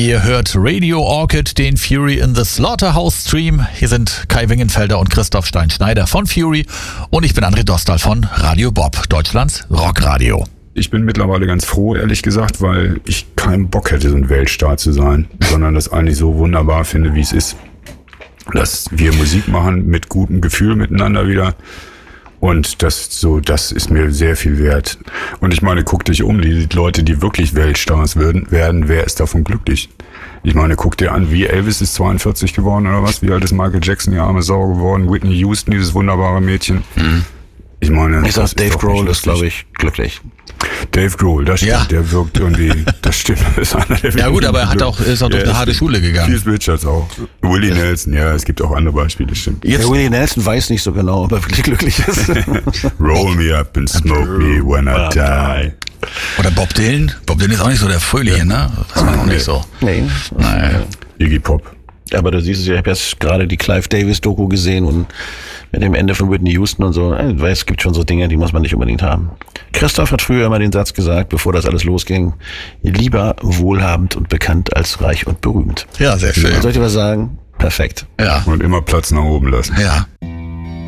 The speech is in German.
Ihr hört Radio Orchid, den Fury in the Slaughterhouse Stream. Hier sind Kai Wingenfelder und Christoph Stein-Schneider von Fury und ich bin André Dostal von Radio Bob, Deutschlands Rockradio. Ich bin mittlerweile ganz froh, ehrlich gesagt, weil ich keinen Bock hätte, so ein Weltstar zu sein, sondern das eigentlich so wunderbar finde, wie es ist. Dass wir Musik machen mit gutem Gefühl miteinander wieder. Und das ist mir sehr viel wert. Und ich meine, guck dich um, die Leute, die wirklich Weltstars werden, wer ist davon glücklich? Ich meine, guck dir an, wie Elvis ist 42 geworden oder was? Wie alt ist Michael Jackson, die arme Sau geworden? Whitney Houston, dieses wunderbare Mädchen. Ich meine, ich sag, Dave Grohl ist, glaube ich, glücklich. Dave Grohl, das stimmt, ja. Der wirkt irgendwie, das stimmt. Das ist einer, der ja gut, aber er ist auch durch eine harte Schule gegangen. Keith Richards auch. Willie Nelson, ja, es gibt auch andere Beispiele, stimmt. Der Willie Nelson weiß nicht so genau, ob er wirklich glücklich ist. Roll me up and smoke me when I die. Oder Bob Dylan. Bob Dylan ist auch nicht so der Fröhliche, ne? Das war auch nicht so. Nee. Naja. Iggy Pop. Aber du siehst es ja, ich habe jetzt gerade die Clive Davis Doku gesehen und mit dem Ende von Whitney Houston und so. Es gibt schon so Dinge, die muss man nicht unbedingt haben. Christoph hat früher immer den Satz gesagt, bevor das alles losging: lieber wohlhabend und bekannt als reich und berühmt. Ja, sehr schön. Soll ich dir was sagen? Perfekt. Ja. Und immer Platz nach oben lassen. Ja.